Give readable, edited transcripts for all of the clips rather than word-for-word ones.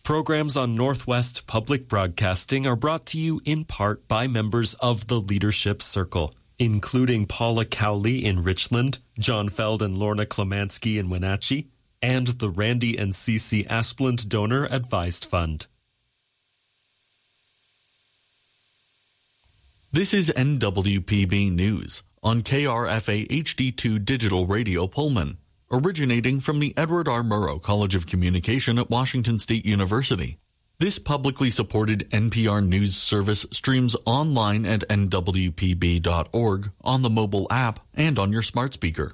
Programs on Northwest Public Broadcasting are brought to you in part by members of the Leadership Circle, including Paula Cowley in Richland, John Feld and Lorna Klemansky in Wenatchee, and the Randy and Cece Asplund Donor Advised Fund. This is NWPB News on KRFA HD2 Digital Radio Pullman, originating from the Edward R. Murrow College of Communication at Washington State University. This publicly supported NPR News service streams online at nwpb.org, on the mobile app, and on your smart speaker.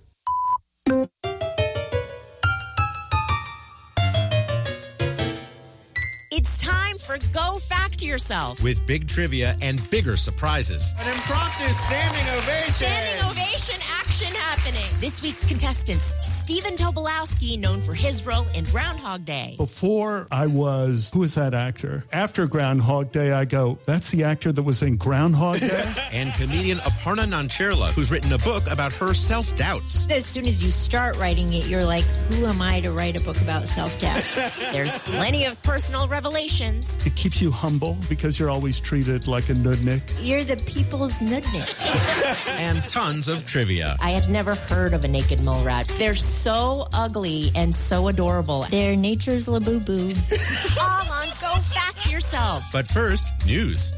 It's time for Go Fact Yourself. With big trivia and bigger surprises. An impromptu standing ovation. Standing ovation action happening. This week's contestants, Stephen Tobolowsky, known for his role in Groundhog Day. Before I was, who was that actor? After Groundhog Day, I go, that's the actor that was in Groundhog Day? And comedian Aparna Nancherla, who's written a book about her self-doubts. As soon as you start writing it, you're like, who am I to write a book about self-doubt? There's plenty of personal revelations. It keeps you humble because you're always treated like a nudnik. You're the people's nudnik. And tons of trivia. I had never heard of a naked mole rat. They're so ugly and so adorable. They're nature's Labubu. All on Go Fact Yourself. But first, news.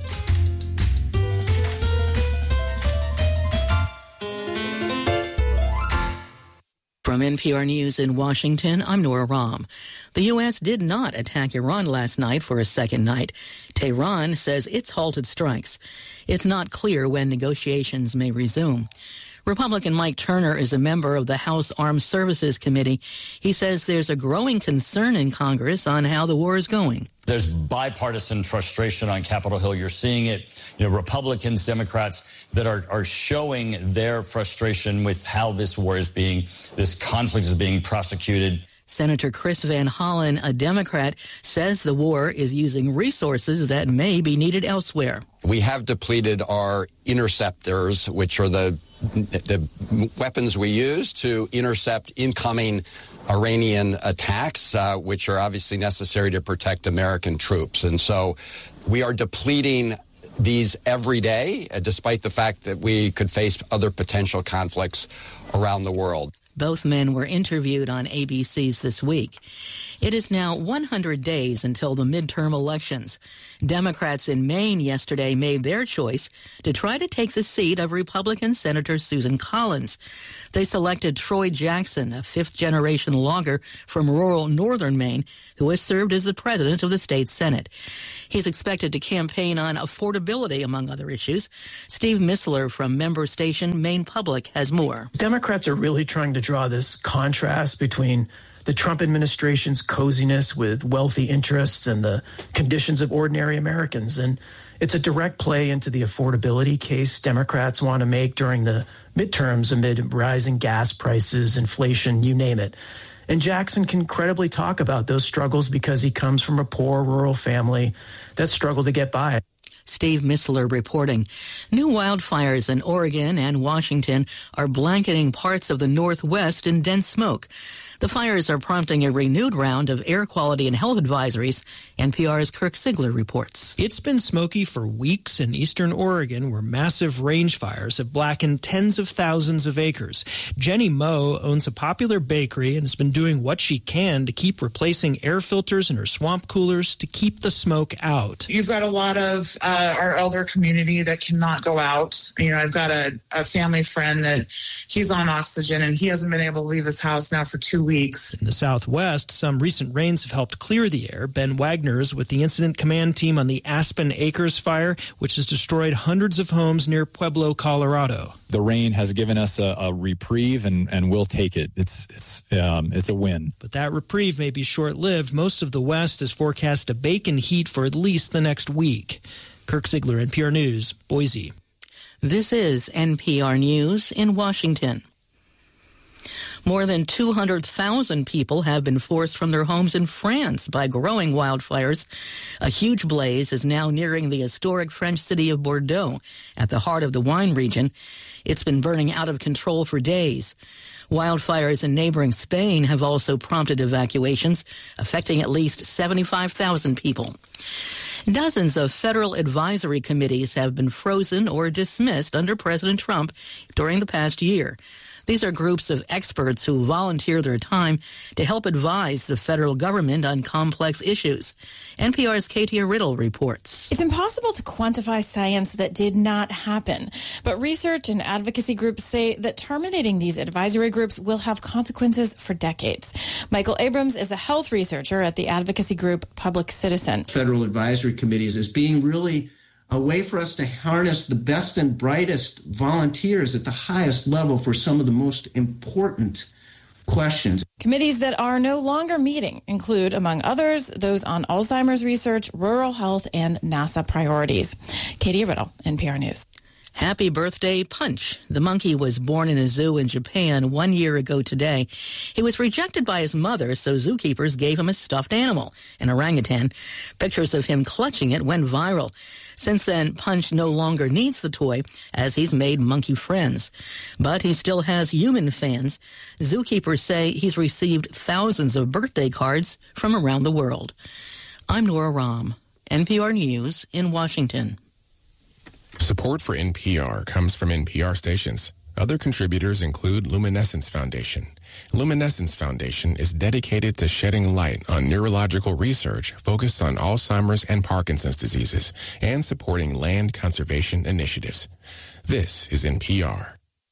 From NPR News in Washington, I'm Nora Rahm. The U.S. did not attack Iran last night for a second night. Tehran says it's halted strikes. It's not clear when negotiations may resume. Republican Mike Turner is a member of the House Armed Services Committee. He says there's a growing concern in Congress on how the war is going. There's bipartisan frustration on Capitol Hill. You're seeing it, Republicans, Democrats that are showing their frustration with how this conflict is being prosecuted. Senator Chris Van Hollen, a Democrat, says the war is using resources that may be needed elsewhere. We have depleted our interceptors, which are the weapons we use to intercept incoming Iranian attacks, which are obviously necessary to protect American troops. And so we are depleting these every day, despite the fact that we could face other potential conflicts around the world. Both men were interviewed on ABC's This Week. It is now 100 days until the midterm elections. Democrats in Maine yesterday made their choice to try to take the seat of Republican Senator Susan Collins. They selected Troy Jackson, a fifth-generation logger from rural northern Maine, who has served as the president of the state Senate. He's expected to campaign on affordability, among other issues. Steve Missler from member station Maine Public has more. Democrats are really trying to draw this contrast between the Trump administration's coziness with wealthy interests and the conditions of ordinary Americans. And it's a direct play into the affordability case Democrats want to make during the midterms amid rising gas prices, inflation, you name it. And Jackson can credibly talk about those struggles because he comes from a poor rural family that struggled to get by. Steve Missler reporting. New wildfires in Oregon and Washington are blanketing parts of the Northwest in dense smoke. The fires are prompting a renewed round of air quality and health advisories. NPR's Kirk Sigler reports. It's been smoky for weeks in eastern Oregon, where massive range fires have blackened tens of thousands of acres. Jenny Moe owns a popular bakery and has been doing what she can to keep replacing air filters in her swamp coolers to keep the smoke out. You've got a lot of our elder community that cannot go out. I've got a family friend that he's on oxygen and he hasn't been able to leave his house now for 2 weeks. In the Southwest, some recent rains have helped clear the air. Ben Wagner's with the incident command team on the Aspen Acres fire, which has destroyed hundreds of homes near Pueblo, Colorado. The rain has given us a reprieve, and we'll take it. It's a win. But that reprieve may be short-lived. Most of the West is forecast to bake in heat for at least the next week. Kirk Sigler, NPR News, Boise. This is NPR News in Washington. More than 200,000 people have been forced from their homes in France by growing wildfires. A huge blaze is now nearing the historic French city of Bordeaux, at the heart of the wine region. It's been burning out of control for days. Wildfires in neighboring Spain have also prompted evacuations, affecting at least 75,000 people. Dozens of federal advisory committees have been frozen or dismissed under President Trump during the past year. These are groups of experts who volunteer their time to help advise the federal government on complex issues. NPR's Katia Riddle reports. It's impossible to quantify science that did not happen, but research and advocacy groups say that terminating these advisory groups will have consequences for decades. Michael Abrams is a health researcher at the advocacy group Public Citizen. Federal advisory committees as being really a way for us to harness the best and brightest volunteers at the highest level for some of the most important questions. Committees that are no longer meeting include, among others, those on Alzheimer's research, rural health, and NASA priorities. Katie Riddle, NPR News. Happy birthday, Punch. The monkey was born in a zoo in Japan 1 year ago today. He was rejected by his mother, so zookeepers gave him a stuffed animal, an orangutan. Pictures of him clutching it went viral. Since then, Punch no longer needs the toy, as he's made monkey friends. But he still has human fans. Zookeepers say he's received thousands of birthday cards from around the world. I'm Nora Rahm, NPR News in Washington. Support for NPR comes from NPR stations. Other contributors include Luminescence Foundation. Luminescence Foundation is dedicated to shedding light on neurological research focused on Alzheimer's and Parkinson's diseases and supporting land conservation initiatives. This is NPR.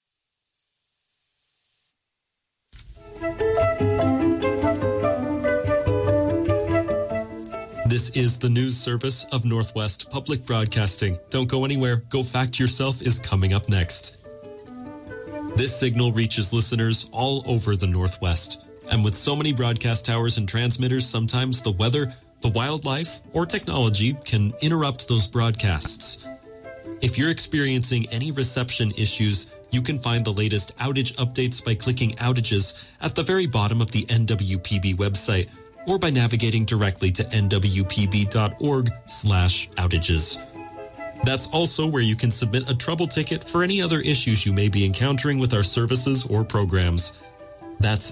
This is the news service of Northwest Public Broadcasting. Don't go anywhere. Go Fact Yourself is coming up next. This signal reaches listeners all over the Northwest. And with so many broadcast towers and transmitters, sometimes the weather, the wildlife, or technology can interrupt those broadcasts. If you're experiencing any reception issues, you can find the latest outage updates by clicking outages at the very bottom of the NWPB website, or by navigating directly to nwpb.org/outages. That's also where you can submit a trouble ticket for any other issues you may be encountering with our services or programs. That's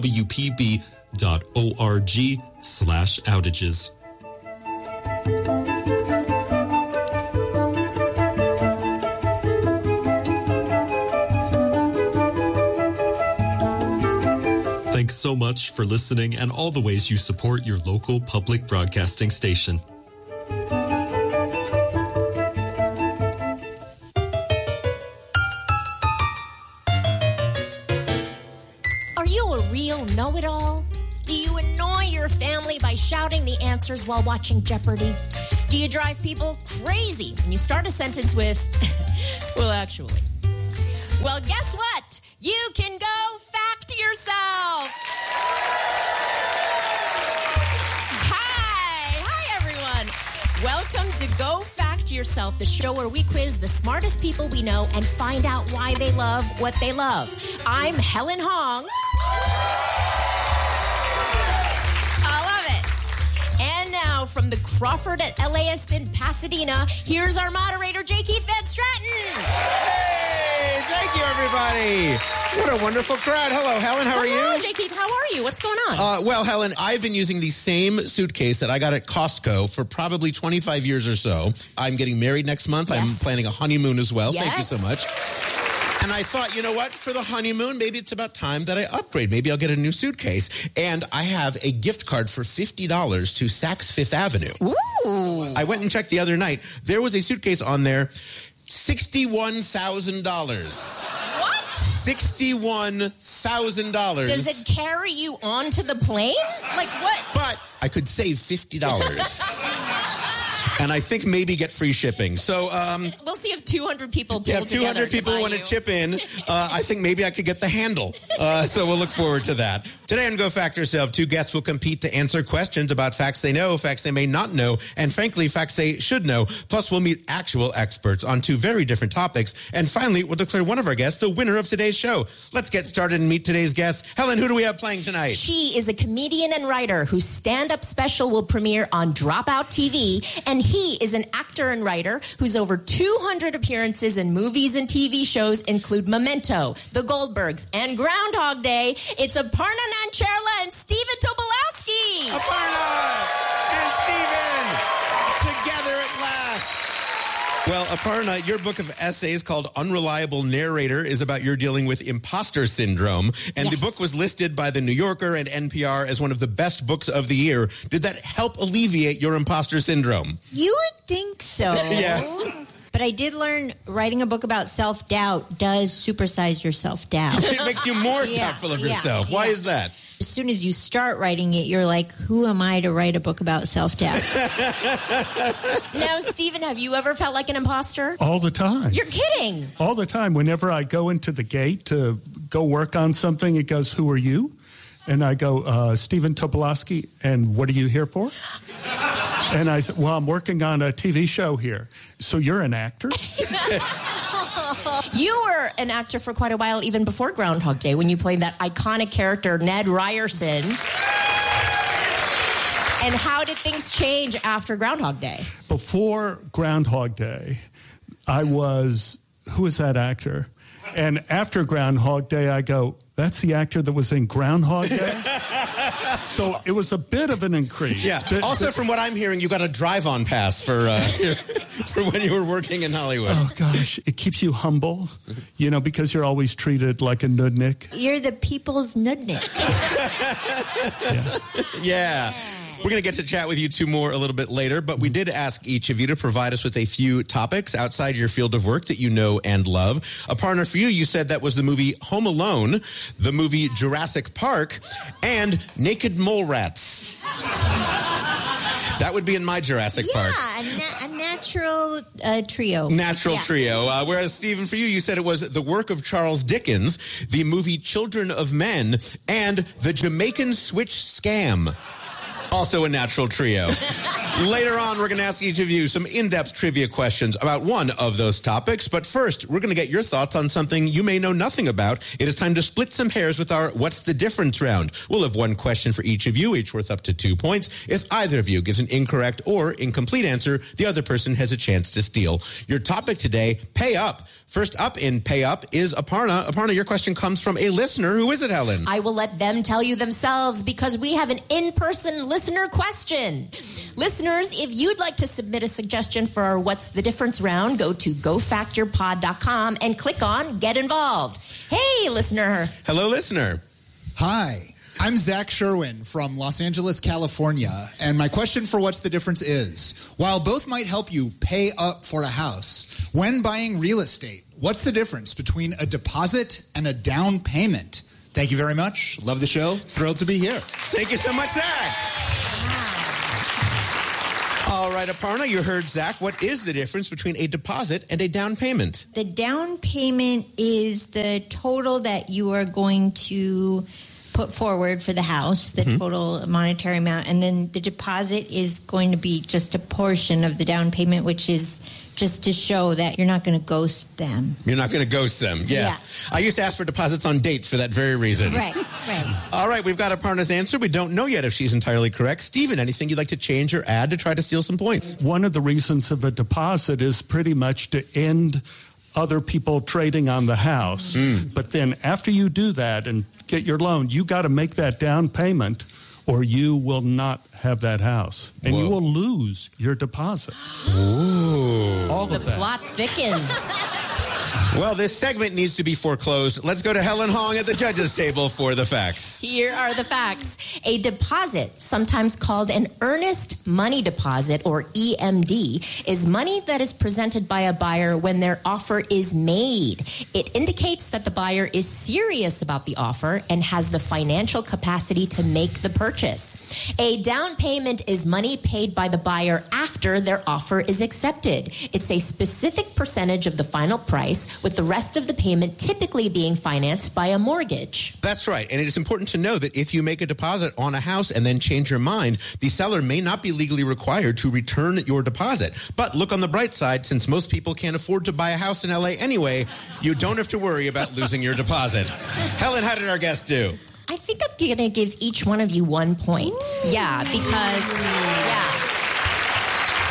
nwpb.org/outages. Thanks so much for listening and all the ways you support your local public broadcasting station. Are you a real know-it-all? Do you annoy your family by shouting the answers while watching Jeopardy? Do you drive people crazy when you start a sentence with, well, actually? Well, guess what? You can go fact yourself. Hi, everyone. Welcome to Go Fact Yourself, the show where we quiz the smartest people we know and find out why they love what they love. I'm Helen Hong. I love it. And now from the Crawford at LAist in Pasadena, here's our moderator, J. Keith Van Stratton. Hey, thank you, everybody. What a wonderful crowd. Hello, Helen. How are you? Hello, J. Keith. How are you? What's going on? Well, Helen, I've been using the same suitcase that I got at Costco for probably 25 years or so. I'm getting married next month. Yes. I'm planning a honeymoon as well. Yes. Thank you so much. And I thought, you know what? For the honeymoon, maybe it's about time that I upgrade. Maybe I'll get a new suitcase. And I have a gift card for $50 to Saks Fifth Avenue. Ooh. I went and checked the other night. There was a suitcase on there, $61,000. What? $61,000. Does it carry you onto the plane? Like what? But I could save $50. And I think maybe get free shipping. So we'll see if 200 people pull if 200 people want to chip in, I think maybe I could get the handle. So we'll look forward to that. Today on Go Fact Yourself, two guests will compete to answer questions about facts they know, facts they may not know, and frankly, facts they should know. Plus, we'll meet actual experts on two very different topics. And finally, we'll declare one of our guests the winner of today's show. Let's get started and meet today's guests. Helen, who do we have playing tonight? She is a comedian and writer whose stand-up special will premiere on Dropout TV, and He is an actor and writer whose over 200 appearances in movies and TV shows include Memento, The Goldbergs, and Groundhog Day. It's Aparna Nancherla and Stephen Tobolowsky. Aparna and Stephen together at last. Well, Aparna, your book of essays called Unreliable Narrator is about your dealing with imposter syndrome. And the book was listed by The New Yorker and NPR as one of the best books of the year. Did that help alleviate your imposter syndrome? You would think so. Yes. But I did learn writing a book about self-doubt does supersize your self-doubt. It makes you more doubtful of yourself. Why is that? As soon as you start writing it, you're like, who am I to write a book about self-doubt? Now, Stephen, have you ever felt like an imposter? All the time. You're kidding. All the time. Whenever I go into the gate to go work on something, it goes, who are you? And I go, Stephen Tobolowsky, and what are you here for? And I said, well, I'm working on a TV show here. So you're an actor? You were an actor for quite a while, even before Groundhog Day, when you played that iconic character, Ned Ryerson. And how did things change after Groundhog Day? Before Groundhog Day, I was, who is that actor? And after Groundhog Day, I go, that's the actor that was in Groundhog Day? So it was a bit of an increase. Yeah. Also, from what I'm hearing, you got a drive-on pass for when you were working in Hollywood. Oh, gosh. It keeps you humble, you know, because you're always treated like a nudnik. You're the people's nudnik. Yeah. We're going to get to chat with you two more a little bit later, but we did ask each of you to provide us with a few topics outside your field of work that you know and love. Aparna, for you said that was the movie Home Alone, the movie Jurassic Park, and Naked Mole Rats. That would be in my Jurassic Park. Yeah, a natural trio. Natural trio. Whereas, Stephen, for you said it was the work of Charles Dickens, the movie Children of Men, and the Jamaican Switch Scam. Also a natural trio. Later on, we're going to ask each of you some in-depth trivia questions about one of those topics. But first, we're going to get your thoughts on something you may know nothing about. It is time to split some hairs with our What's the Difference round. We'll have one question for each of you, each worth up to 2 points. If either of you gives an incorrect or incomplete answer, the other person has a chance to steal. Your topic today, pay up. First up in Pay Up is Aparna. Aparna, your question comes from a listener. Who is it, Helen? I will let them tell you themselves because we have an in-person listener question. Listeners, if you'd like to submit a suggestion for our What's the Difference round, go to gofactorpod.com and click on Get Involved. Hey, listener. Hello, listener. Hi. I'm Zach Sherwin from Los Angeles, California, and my question for What's the Difference is, while both might help you pay up for a house, when buying real estate, what's the difference between a deposit and a down payment? Thank you very much. Love the show. Thrilled to be here. Thank you so much, Zach. All right, Aparna, you heard Zach. What is the difference between a deposit and a down payment? The down payment is the total that you are going to put forward for the house, the total monetary amount, and then the deposit is going to be just a portion of the down payment, which is just to show that you're not going to ghost them. You're not going to ghost them, yes. Yeah. I used to ask for deposits on dates for that very reason. Right. All right, we've got Aparna's answer. We don't know yet if she's entirely correct. Stephen, anything you'd like to change or add to try to steal some points? One of the reasons of a deposit is pretty much to end other people trading on the house. But then after you do that and get your loan, you got to make that down payment or you will not have that house. And you will lose your deposit. All of that. The plot thickens. Well, this segment needs to be foreclosed. Let's go to Helen Hong at the judges' table for the facts. Here are the facts. A deposit, sometimes called an earnest money deposit or EMD, is money that is presented by a buyer when their offer is made. It indicates that the buyer is serious about the offer and has the financial capacity to make the purchase. A down payment is money paid by the buyer after their offer is accepted. It's a specific percentage of the final price, with the rest of the payment typically being financed by a mortgage. That's right. And it is important to know that if you make a deposit on a house and then change your mind, the seller may not be legally required to return your deposit. But look on the bright side, since most people can't afford to buy a house in LA anyway, you don't have to worry about losing your deposit. Helen, how did our guest do? I think I'm going to give each one of you 1 point. Yeah, because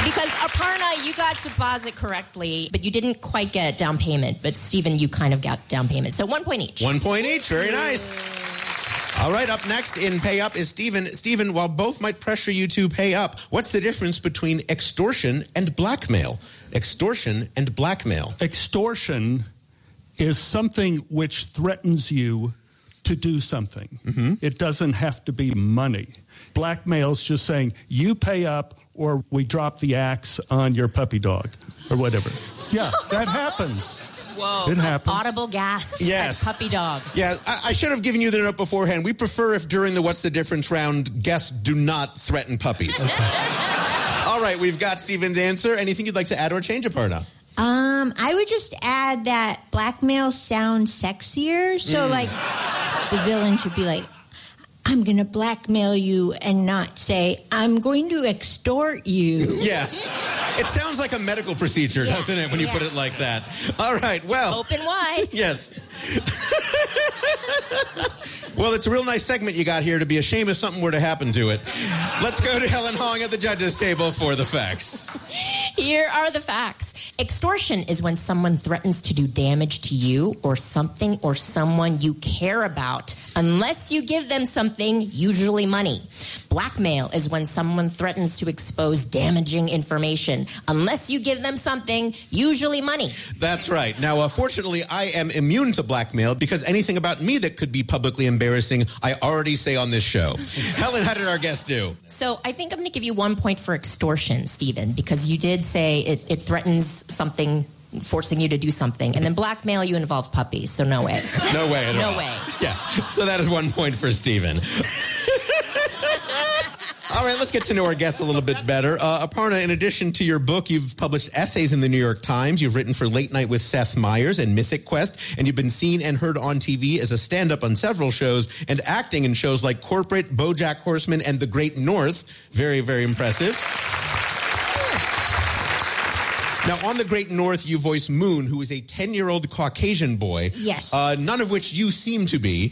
Because Aparna, you got deposit correctly, but you didn't quite get down payment. But Stephen, you kind of got down payment. So 1 point each. 1 point each. Very nice. All right, up next in Pay Up is Stephen. Stephen, while both might pressure you to pay up, what's the difference between extortion and blackmail? Extortion and blackmail. Extortion is something which threatens you to do something. Mm-hmm. It doesn't have to be money. Blackmail is just saying, you pay up or we drop the axe on your puppy dog or whatever. Yeah, that happens. Whoa. It happens. Audible gasp. Yes. Puppy dog. Yeah, I should have given you the note beforehand. We prefer if during the What's the Difference round, guests do not threaten puppies. All right, we've got Stephen's answer. Anything you'd like to add or change, Aparna? I would just add that blackmail sounds sexier. So, like, the villain should be like, I'm going to blackmail you and not say, I'm going to extort you. Yes. It sounds like a medical procedure, doesn't it, when you put it like that? All right, well. Open wide. Yes. Well, it's a real nice segment you got here. To be a shame if something were to happen to it. Let's go to Helen Hong at the judges' table for the facts. Here are the facts. Extortion is when someone threatens to do damage to you or something or someone you care about, unless you give them something, usually money. Blackmail is when someone threatens to expose damaging information, unless you give them something, usually money. That's right. Now, fortunately, I am immune to blackmail because anything about me that could be publicly embarrassing, I already say on this show. Helen, how did our guest do? So I think I'm going to give you 1 point for extortion, Stephen, because you did say it threatens something, forcing you to do something. And then blackmail, you involve puppies, so no way. No way at all. No way. Yeah, so that is 1 point for Stephen. All right, let's get to know our guests a little bit better. Aparna, in addition to your book, you've published essays in the New York Times. You've written for Late Night with Seth Meyers and Mythic Quest, and you've been seen and heard on TV as a stand-up on several shows and acting in shows like Corporate, BoJack Horseman, and The Great North. Very, very impressive. Now, on The Great North, you voice Moon, who is a 10-year-old Caucasian boy. Yes. None of which you seem to be.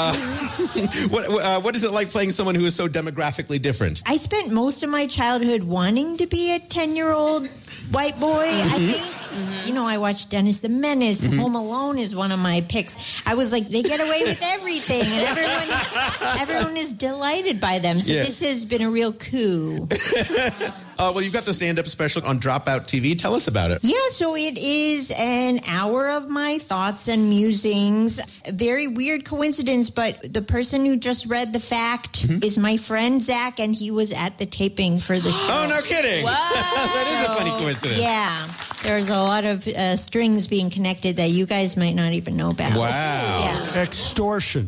What is it like playing someone who is so demographically different? I spent most of my childhood wanting to be a 10-year-old white boy, I think. You know, I watched Dennis the Menace. Home Alone is one of my picks. I was like, they get away with everything, and everyone is delighted by them. So this has been a real coup. Well, you've got the stand-up special on Dropout TV. Tell us about it. Yeah, so it is an hour of my thoughts and musings. A very weird coincidence, but the person who just read the fact is my friend Zach, and he was at the taping for the show. Oh, no kidding. That is a funny coincidence. Yeah. There's a lot of strings being connected that you guys might not even know about. Wow. Yeah. Extortion.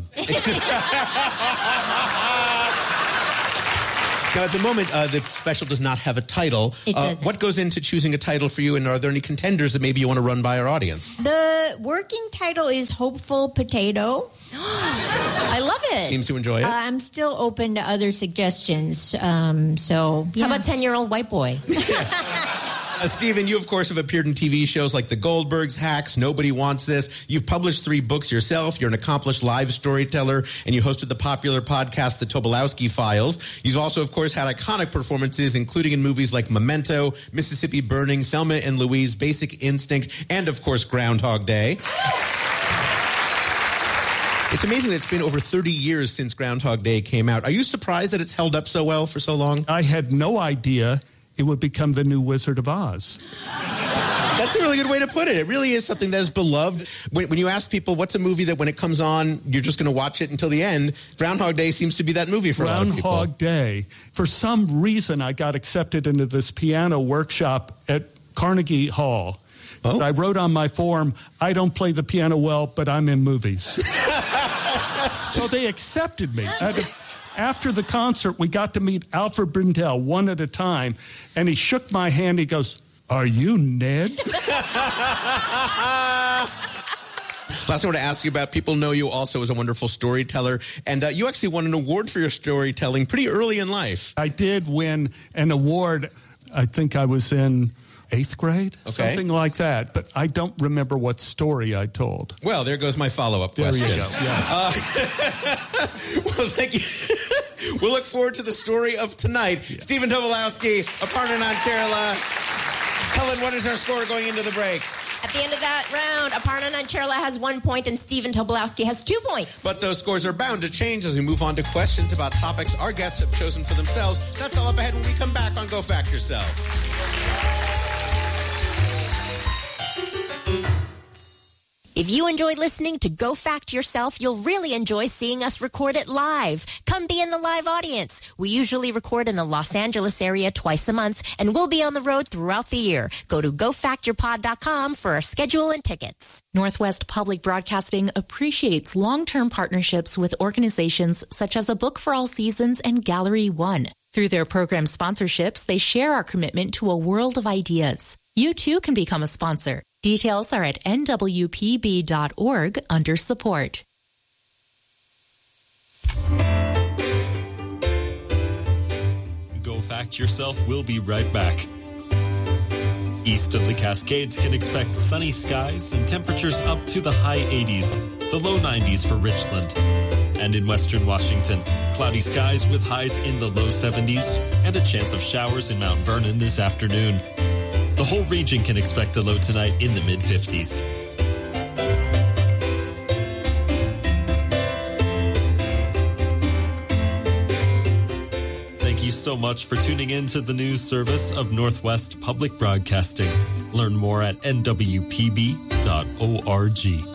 Now, at the moment, the special does not have a title. It doesn't. What goes into choosing a title for you, and are there any contenders that maybe you want to run by our audience? The working title is Hopeful Potato. I love it. Seems to enjoy it. I'm still open to other suggestions. How about 10-year-old white boy? Stephen, you, of course, have appeared in TV shows like The Goldbergs, Hacks, Nobody Wants This. You've published 3 books yourself. You're an accomplished live storyteller, and you hosted the popular podcast, The Tobolowsky Files. You've also, of course, had iconic performances, including in movies like Memento, Mississippi Burning, Thelma and Louise, Basic Instinct, and, of course, Groundhog Day. It's amazing that it's been over 30 years since Groundhog Day came out. Are you surprised that it's held up so well for so long? I had no idea it would become the new Wizard of Oz. That's a really good way to put it. It really is something that is beloved. When you ask people what's a movie that when it comes on, you're just going to watch it until the end, Groundhog Day seems to be that movie for a lot of people. Groundhog Day. For some reason, I got accepted into this piano workshop at Carnegie Hall. Oh. I wrote on my form, I don't play the piano well, but I'm in movies. So they accepted me. After the concert, we got to meet Alfred Brindell one at a time, and he shook my hand. He goes, "Are you Ned?" Last thing I want to ask you about, people know you also as a wonderful storyteller, and you actually won an award for your storytelling pretty early in life. I did win an award. I think I was in 8th grade, something like that. But I don't remember what story I told. Well, there goes my follow-up question. There you go. Yeah. Well, thank you. We'll look forward to the story of tonight. Yeah. Stephen Tobolowsky, Aparna Nancherla. Helen, what is our score going into the break? At the end of that round, Aparna Nancherla has 1 point and Stephen Tobolowsky has 2 points. But those scores are bound to change as we move on to questions about topics our guests have chosen for themselves. That's all up ahead when we come back on Go Fact Yourself. If you enjoyed listening to Go Fact Yourself, you'll really enjoy seeing us record it live. Come be in the live audience. We usually record in the Los Angeles area twice a month, and we'll be on the road throughout the year. Go to gofactyourpod.com for our schedule and tickets. Northwest Public Broadcasting appreciates long-term partnerships with organizations such as A Book for All Seasons and Gallery One. Through their program sponsorships, they share our commitment to a world of ideas. You too can become a sponsor. Details are at nwpb.org under support. Go Fact Yourself will be right back. East of the Cascades can expect sunny skies and temperatures up to the high 80s, the low 90s for Richland. And in western Washington, cloudy skies with highs in the low 70s and a chance of showers in Mount Vernon this afternoon. The whole region can expect a low tonight in the mid-50s. Thank you so much for tuning in to the news service of Northwest Public Broadcasting. Learn more at nwpb.org.